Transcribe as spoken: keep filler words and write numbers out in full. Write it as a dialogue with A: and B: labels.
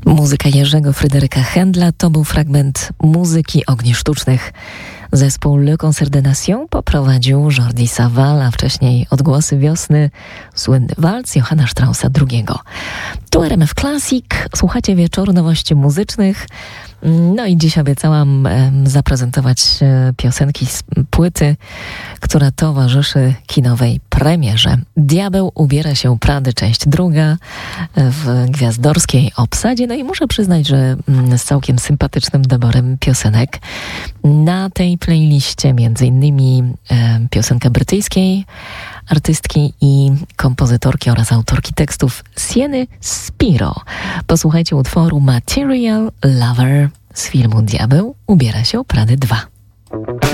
A: Muzyka Jerzego Fryderyka Händla to był fragment muzyki ogni sztucznych. Zespół Le Concert des Nations poprowadził Jordi Savall, a wcześniej Odgłosy wiosny, słynny walc Johanna Straussa drugiego. Tu R M F Classic, słuchacie wieczoru nowości muzycznych. No i dziś obiecałam e, zaprezentować e, piosenki z płyty, która towarzyszy kinowej premierze. Diabeł ubiera się Prady, część druga, e, w gwiazdorskiej obsadzie. No i muszę przyznać, że mm, z całkiem sympatycznym doborem piosenek. Na tej playliście między innymi e, piosenka brytyjskiej artystki i kompozytorki oraz autorki tekstów Sieny Spiro. Posłuchajcie utworu Material Lover z filmu Diabeł ubiera się Prady dwa.